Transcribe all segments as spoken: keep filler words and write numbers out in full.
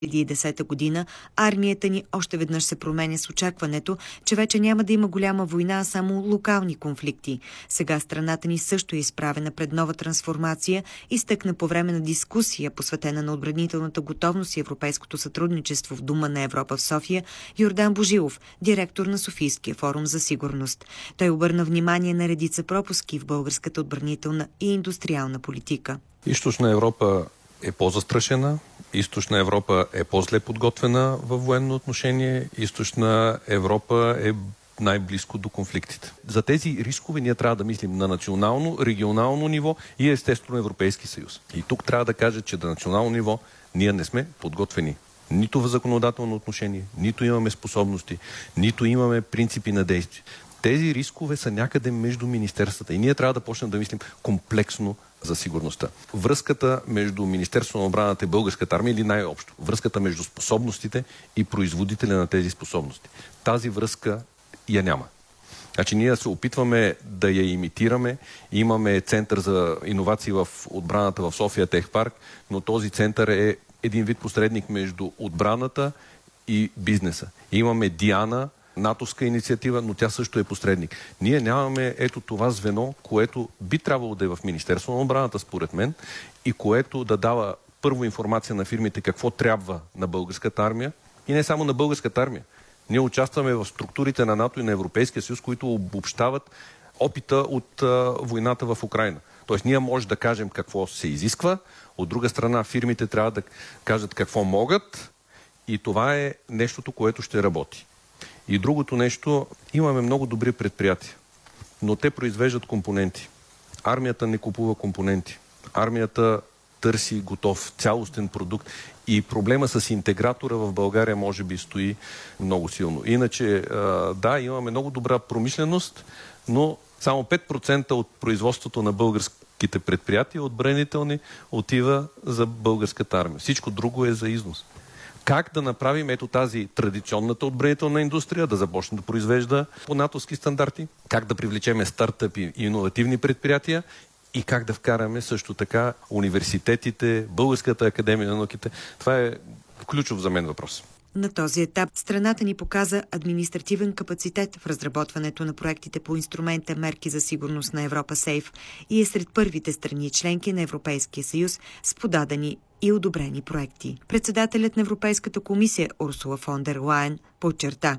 две хиляди и десета година армията ни още веднъж се променя с очакването, че вече няма да има голяма война, а само локални конфликти. Сега страната ни също е изправена пред нова трансформация, изтъкна по време на дискусия, посветена на отбранителната готовност и европейското сътрудничество в Дома на Европа в София, Йордан Божилов, директор на Софийския форум за сигурност. Той обърна внимание на редица пропуски в българската отбранителна и индустриална политика. Източна Европа е по-застрашена, Източна Европа е по-зле подготвена във военно отношение, Източна Европа е най-близко до конфликтите. За тези рискове ние трябва да мислим на национално, регионално ниво и естествено Европейски съюз. И тук трябва да кажа, че на национално ниво ние не сме подготвени. Нито в законодателно отношение, нито имаме способности, нито имаме принципи на действие. Тези рискове са някъде между министерствата и ние трябва да почнем да мислим комплексно за сигурността. Връзката между Министерството на отбраната и Българската армия или най-общо, връзката между способностите и производителя на тези способности. Тази връзка я няма. Значи ние се опитваме да я имитираме. Имаме център за иновации в отбраната в София Техпарк, но този център е един вид посредник между отбраната и бизнеса. Имаме Диана, натовска инициатива, но тя също е посредник. Ние нямаме ето това звено, което би трябвало да е в Министерство на отбраната, според мен, и което да дава първо информация на фирмите какво трябва на българската армия и не само на българската армия. Ние участваме в структурите на НАТО и на Европейския съюз, които обобщават опита от а, войната в Украйна. Тоест ние може да кажем какво се изисква, от друга страна фирмите трябва да кажат какво могат и това е нещото, което ще работи. И другото нещо, имаме много добри предприятия, но те произвеждат компоненти. Армията не купува компоненти. Армията търси готов, цялостен продукт и проблема с интегратора в България може би стои много силно. Иначе, да, имаме много добра промишленост, но само пет процента от производството на българските предприятия отбранителни отива за българската армия. Всичко друго е за износ. Как да направим ето тази традиционната отбранителна индустрия да започне да произвежда по натовски стандарти, как да привлечеме стартъпи и иновативни предприятия и как да вкараме също така университетите, Българската академия на науките. Това е ключов за мен въпрос. На този етап страната ни показа административен капацитет в разработването на проектите по инструмента Мерки за сигурност на Европа Сейф и е сред първите страни членки на Европейския съюз с подадени и одобрени проекти. Председателят на Европейската комисия Урсула фон дер Лайен подчерта: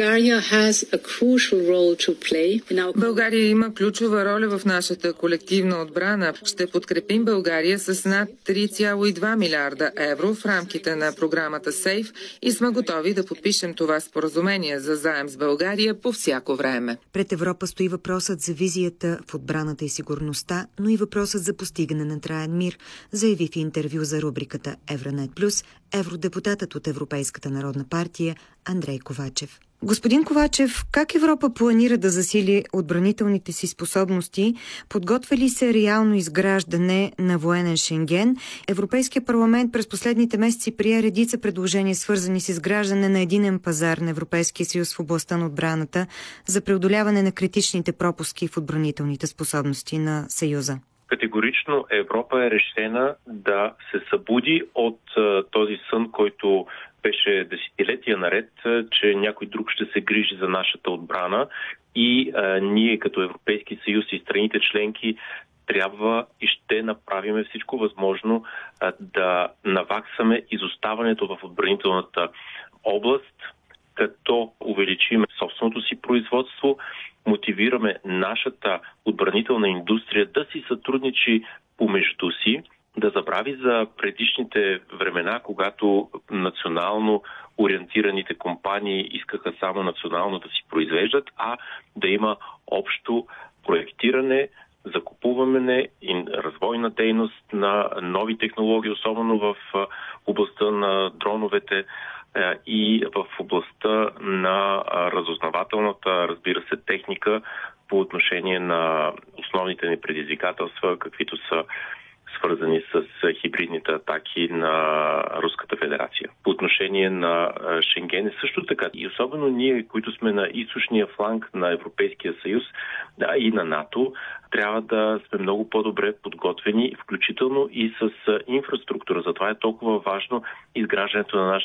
България има ключова роля в нашата колективна отбрана. Ще подкрепим България с над три цяло и две милиарда евро в рамките на програмата Сейф и сме готови да подпишем това споразумение за заем с България по всяко време. Пред Европа стои въпросът за визията в отбраната и сигурността, но и въпросът за постигане на траен мир, заяви в интервю за рубриката Евронет Плюс евродепутатът от Европейската народна партия Андрей Ковачев. Господин Ковачев, как Европа планира да засили отбранителните си способности? Подготвя ли се реално изграждане на военен Шенген? Европейския парламент през последните месеци прие редица предложения, свързани с изграждане на единен пазар на Европейския съюз в областта на отбраната за преодоляване на критичните пропуски в отбранителните способности на Съюза. Категорично Европа е решена да се събуди от а, този сън, който беше десетилетия наред, че някой друг ще се грижи за нашата отбрана и а, ние като Европейски съюз и страните членки трябва и ще направим всичко възможно а, да наваксаме изоставането в отбранителната област, като увеличим собственото си производство, мотивираме нашата отбранителна индустрия да си сътрудничи помежду си, да забрави за предишните времена, когато национално ориентираните компании искаха само национално да си произвеждат, а да има общо проектиране, закупуване и развойна дейност на нови технологии, особено в областта на дроновете и в областта на разузнавателната, разбира се, техника по отношение на основните ни предизвикателства, каквито са свързани с хибридните атаки на Руската федерация. По отношение отношение на Шенген е също така. И особено ние, които сме на източния фланг на Европейския съюз, да, и на НАТО, трябва да сме много по-добре подготвени, включително и с инфраструктура. Затова е толкова важно изграждането на нашата